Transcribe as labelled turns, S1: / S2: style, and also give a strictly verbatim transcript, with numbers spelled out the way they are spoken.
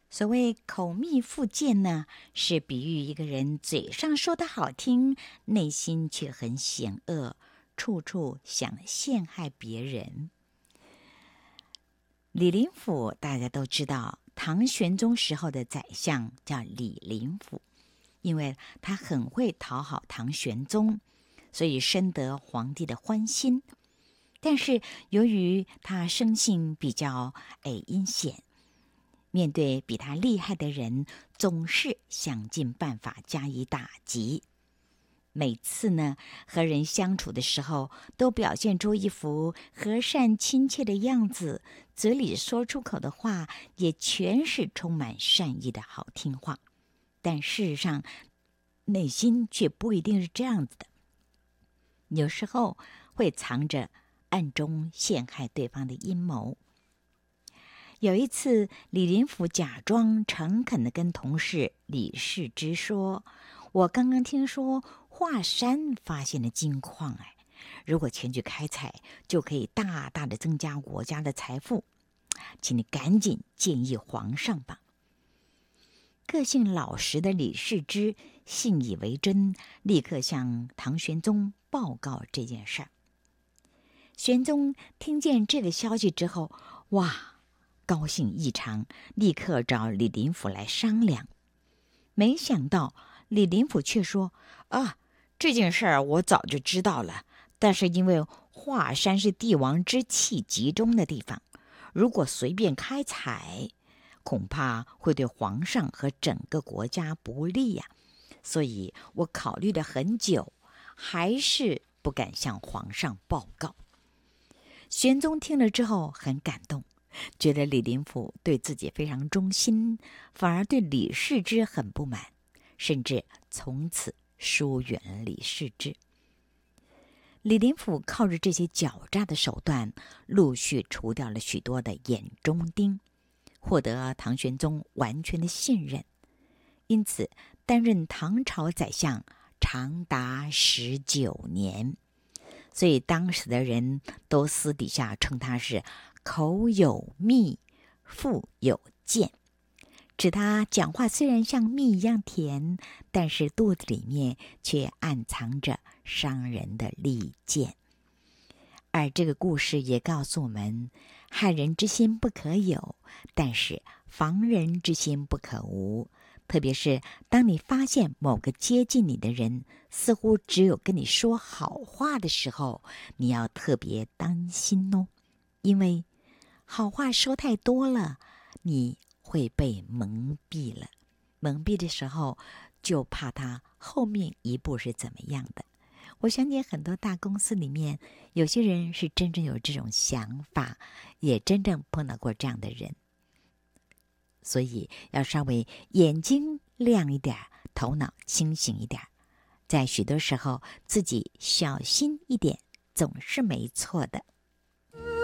S1: 所谓口蜜腹剑呢，是比喻一个人嘴上说的好听，内心却很险恶，处处想陷害别人。李林甫大家都知道，唐玄宗时候的宰相叫李林甫，因为他很会讨好唐玄宗，所以深得皇帝的欢心。但是由于他生性比较哎阴险，面对比他厉害的人，总是想尽办法加以打击。每次呢，和人相处的时候，都表现出一副和善亲切的样子，嘴里说出口的话也全是充满善意的好听话。但事实上，内心却不一定是这样子的，有时候会藏着暗中陷害对方的阴谋。有一次，李林甫假装诚恳地跟同事李世之说：“我刚刚听说华山发现了金矿，哎，如果前去开采，就可以大大的增加国家的财富，请你赶紧建议皇上吧。”个性老实的李世之信以为真，立刻向唐玄宗报告这件事儿。玄宗听见这个消息之后，哇，高兴异常，立刻找李林甫来商量。没想到李林甫却说：“啊，这件事儿我早就知道了，但是因为华山是帝王之气集中的地方，如果随便开采，恐怕会对皇上和整个国家不利呀、啊。所以我考虑了很久，还是不敢向皇上报告。”玄宗听了之后很感动，觉得李林甫对自己非常忠心，反而对李世之很不满，甚至从此疏远了李世之。李林甫靠着这些狡诈的手段，陆续除掉了许多的眼中钉，获得唐玄宗完全的信任，因此担任唐朝宰相长达十九年。所以当时的人都私底下称他是口有蜜，腹有剑，指他讲话虽然像蜜一样甜，但是肚子里面却暗藏着伤人的利剑。而这个故事也告诉我们，害人之心不可有，但是防人之心不可无。特别是当你发现某个接近你的人似乎只有跟你说好话的时候，你要特别当心哦，因为好话说太多了，你会被蒙蔽了。蒙蔽的时候，就怕他后面一步是怎么样的。我相信很多大公司里面，有些人是真正有这种想法，也真正碰到过这样的人。所以要稍微眼睛亮一点，头脑清醒一点，在许多时候自己小心一点，总是没错的。